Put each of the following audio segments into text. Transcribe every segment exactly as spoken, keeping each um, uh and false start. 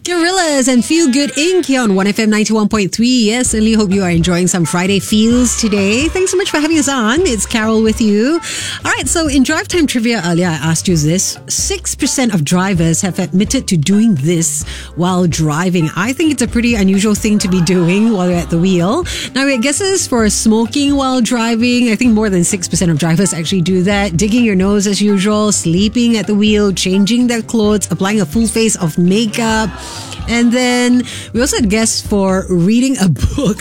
Gorillas and Feel Good Incorporated here on one F M ninety-one point three. Yes, certainly hope you are enjoying some Friday feels today. Thanks so much for having us on. It's Carol with you. All right, so in Drive Time Trivia earlier, I asked you this. six percent of drivers have admitted to doing this while driving. I think it's a pretty unusual thing to be doing while you're at the wheel. Now, we had guesses for smoking while driving. I think more than six percent of drivers actually do that. Digging your nose as usual, sleeping at the wheel, changing their clothes, applying a full face of makeup. And then we also had guests for reading a book.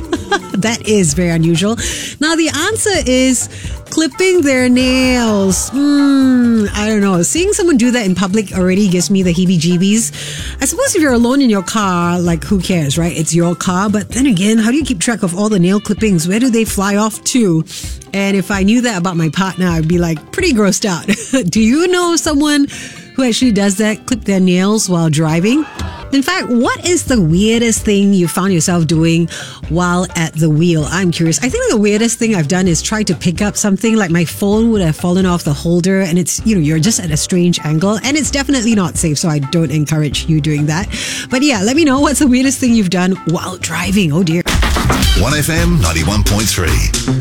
That is very unusual. Now, the answer is clipping their nails. Hmm, I don't know. Seeing someone do that in public already gives me the heebie-jeebies. I suppose if you're alone in your car, like, who cares, right? It's your car. But then again, how do you keep track of all the nail clippings? Where do they fly off to? And if I knew that about my partner, I'd be like pretty grossed out. Do you know someone who actually does that, clip their nails while driving? In fact, what is the weirdest thing you found yourself doing while at the wheel? I'm curious. I think the weirdest thing I've done is try to pick up something, like my phone would have fallen off the holder and it's, you know, you're just at a strange angle and it's definitely not safe. So I don't encourage you doing that. But yeah, let me know what's the weirdest thing you've done while driving. Oh dear. one F M ninety-one point three.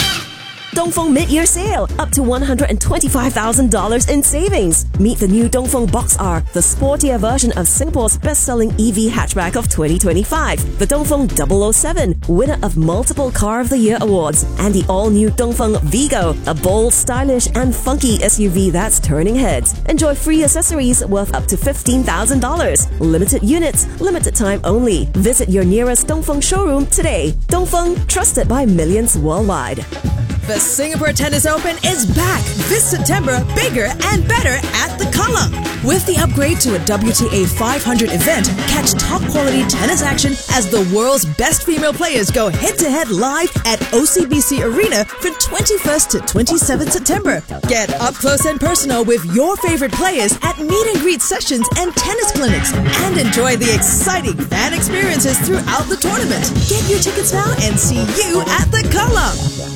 Dongfeng mid-year sale, up to one hundred twenty-five thousand dollars in savings. Meet the new Dongfeng Box R, the sportier version of Singapore's best-selling E V hatchback of twenty twenty-five. The Dongfeng double oh seven, winner of multiple Car of the Year awards. And the all-new Dongfeng Vigo, a bold, stylish and funky S U V that's turning heads. Enjoy free accessories worth up to fifteen thousand dollars. Limited units, limited time only. Visit your nearest Dongfeng showroom today. Dongfeng, trusted by millions worldwide. The Singapore Tennis Open is back this September, bigger and better at the Kallang. With the upgrade to a W T A five hundred event, catch top-quality tennis action as the world's best female players go head-to-head live at O C B C Arena from twenty-first to twenty-seventh September. Get up close and personal with your favorite players at meet-and-greet sessions and tennis clinics, and enjoy the exciting fan experiences throughout the tournament. Get your tickets now and see you at the Kallang.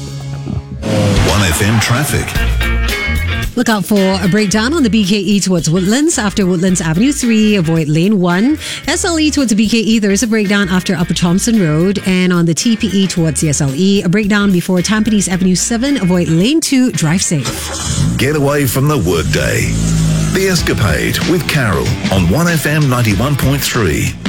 one F M traffic. Look out for a breakdown on the B K E towards Woodlands after Woodlands Avenue three. Avoid lane one. S L E towards the B K E, there is a breakdown after Upper Thompson Road. And on the T P E towards the S L E, a breakdown before Tampines Avenue seven. Avoid lane two. Drive safe. Get away from the workday. The Escapade with Carol on one F M ninety-one point three.